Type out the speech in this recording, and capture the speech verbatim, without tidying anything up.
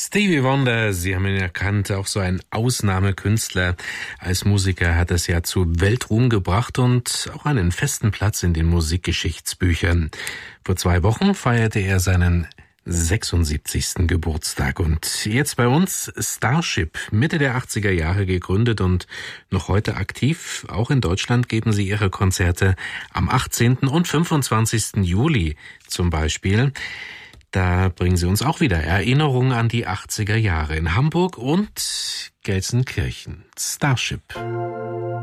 Stevie Wonder, Sie haben ihn erkannt, auch so ein Ausnahmekünstler. Als Musiker hat es ja zu Weltruhm gebracht und auch einen festen Platz in den Musikgeschichtsbüchern. Vor zwei Wochen feierte er seinen sechsundsiebzigsten Geburtstag und jetzt bei uns Starship, Mitte der achtziger Jahre gegründet und noch heute aktiv. Auch in Deutschland geben sie ihre Konzerte am achtzehnten und fünfundzwanzigsten Juli zum Beispiel. Da bringen sie uns auch wieder Erinnerungen an die achtziger Jahre in Hamburg und Gelsenkirchen. Starship.